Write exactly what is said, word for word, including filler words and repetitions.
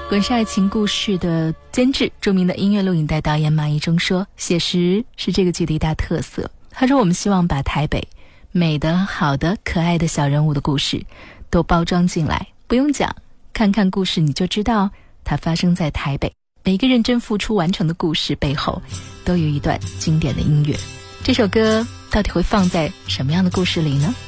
滚石爱情故事的监制，著名的音乐录影带导演马一中说，写实是这个剧的一大特色。他说，我们希望把台北美的、好的、可爱的小人物的故事都包装进来，不用讲，看看故事你就知道它发生在台北。每一个认真付出完成的故事背后都有一段经典的音乐。这首歌到底会放在什么样的故事里呢？